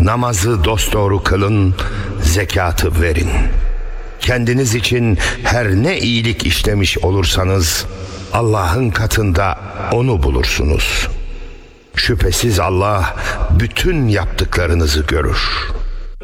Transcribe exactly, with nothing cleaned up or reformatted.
Namazı dosdoğru kılın, zekatı verin. Kendiniz için her ne iyilik işlemiş olursanız Allah'ın katında onu bulursunuz. Şüphesiz Allah bütün yaptıklarınızı görür.